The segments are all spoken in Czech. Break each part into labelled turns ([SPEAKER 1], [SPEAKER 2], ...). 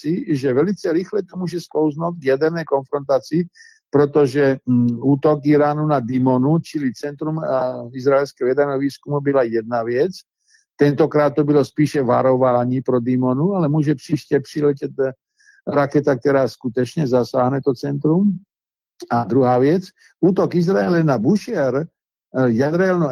[SPEAKER 1] si, že velice rychle to může sklouznout k jaderné konfrontaci, protože útok Iránu na Dimonu, čili centrum izraelského jaderného výzkumu, byla jedna věc. Tentokrát to bylo spíše varování pro Dimonu, ale může příště přiletět raketa, která skutečně zasáhne to centrum. A druhá věc, útok Izraele na Bushehr, jadernou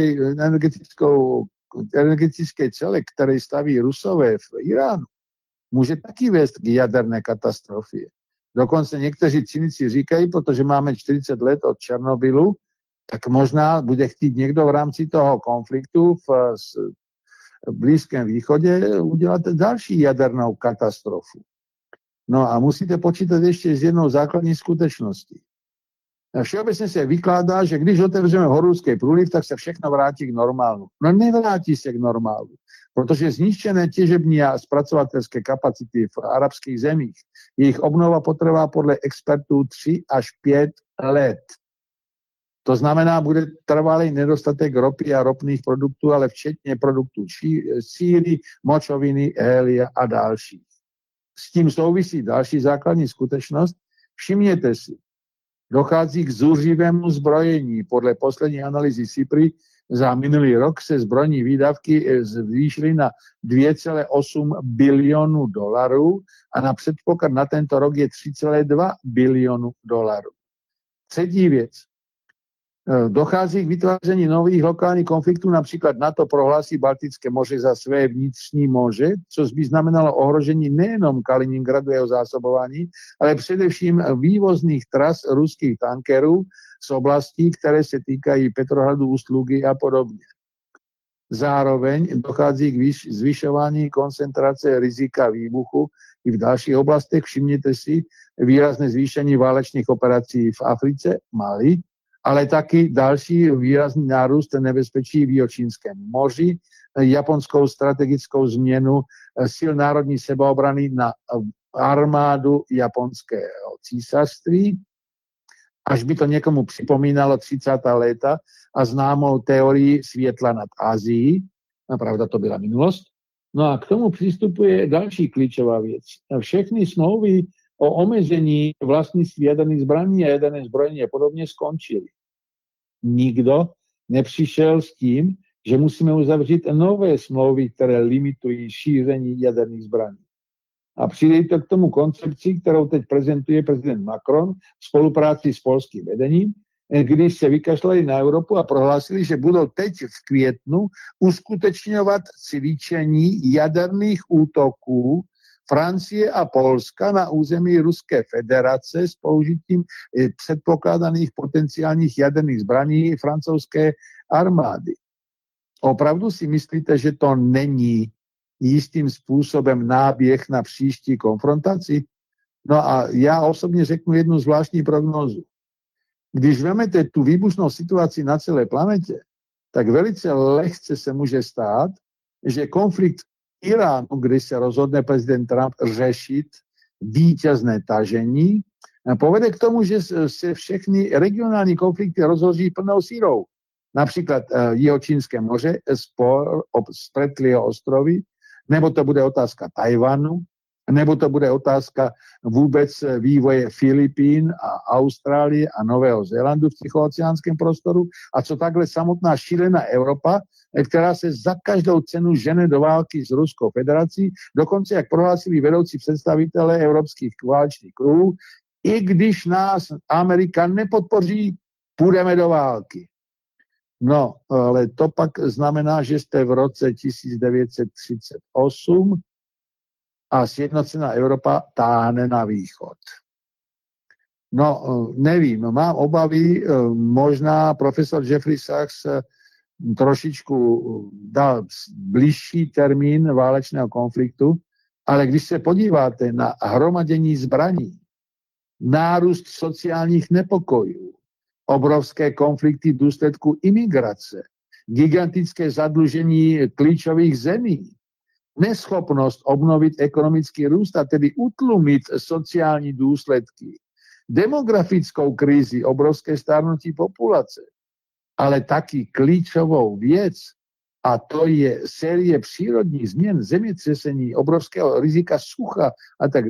[SPEAKER 1] energetické celek, které staví Rusové v Iránu, může taky vést k jaderné katastrofě. Dokonce někteří cynici říkají, protože máme 40 let od Černobylu, tak možná bude chtít někdo v rámci toho konfliktu v Blízkém východě udělat další jadernou katastrofu. No a musíte počítat ještě s jednou základní skutečností. Všeobecně se vykládá, že když otevřeme Horúzský průliv, tak se všechno vrátí k normálu. No nevrátí se k normálu, protože zničené těžební a zpracovatelské kapacity v arabských zemích, jejich obnova potrvá podle expertů 3 až 5 let. To znamená, bude trvalý nedostatek ropy a ropných produktů, ale včetně produktů síry, močoviny, helia a dalších. S tím souvisí další základní skutečnost. Všimněte si, dochází k zuřivému zbrojení. Podle poslední analýzy SIPRI za minulý rok se zbrojní výdavky zvýšily na 2,8 bilionu dolarů a na předpoklad na tento rok je 3,2 bilionu dolarů. Třetí věc. Dochází k vytváření nových lokálních konfliktů, například NATO prohlásí Baltické moře za své vnitřní moře, což by znamenalo ohrožení nejenom Kaliningradu a jeho zásobování, ale především vývozných tras ruských tankerů z oblastí, které se týkají Petrohradu, Ústlugy a podobně. Zároveň dochází k zvyšování koncentrace rizika výbuchu i v dalších oblastech. Všimněte si výrazné zvýšení válečných operací v Africe, Mali, ale taky další výrazný nárůst nebezpečí v Jihočínském moři, japonskou strategickou změnu sil národní sebeobrany na armádu japonského císařství, až by to někomu připomínalo 30. léta a známou teorii světla nad Asií, pravda to byla minulost. No a k tomu přistupuje další klíčová věc. Všechny smlouvy o omezení vlastnictví jaderných zbraní a jaderné zbrojení a podobně skončily. Nikdo nepřišel s tím, že musíme uzavřít nové smlouvy, které limitují šíření jaderných zbraní. A přidejte k tomu koncepci, kterou teď prezentuje prezident Macron v spolupráci s polským vedením, když se vykašlali na Evropu a prohlásili, že budou teď v květnu uskutečňovat cvičení jaderných útoků Francie a Polska na území Ruské federace s použitím předpokládaných potenciálních jaderných zbraní francouzské armády. Opravdu si myslíte, že to není jistým způsobem náběh na příští konfrontaci? No a já osobně řeknu jednu zvláštní prognózu. Když vezmete tu výbušnou situaci na celé planetě, tak velice lehce se může stát, že konflikt Iránu, kdy se rozhodne prezident Trump řešit vítězné tažení, povede k tomu, že se všechny regionální konflikty rozhoří plnou sírou. Například Jihočínské moře, spor o Spratlyho ostrovy, nebo to bude otázka Tajvanu, nebo to bude otázka vůbec vývoje Filipín a Austrálie a Nového Zélandu v tichooceánském prostoru. A co takhle samotná šílená Evropa, která se za každou cenu žene do války s Ruskou federací, dokonce, jak prohlásili vedoucí představitelé evropských válečných kruhů, i když nás Amerika nepodpoří, půjdeme do války. No, ale to pak znamená, že jste v roce 1938 a sjednocená Evropa táhne na východ. No, nevím, mám obavy, možná profesor Jeffrey Sachs trošičku dal bližší termín válečného konfliktu, ale když se podíváte na hromadění zbraní, nárůst sociálních nepokojů, obrovské konflikty v důsledku imigrace, gigantické zadlužení klíčových zemí, neschopnost obnovit ekonomický růst a tedy utlumit sociální důsledky, demografickou krizi, obrovské stárnutí populace, ale taky klíčovou věc, a to je série přírodních změn, zemětřesení, obrovského rizika sucha a tak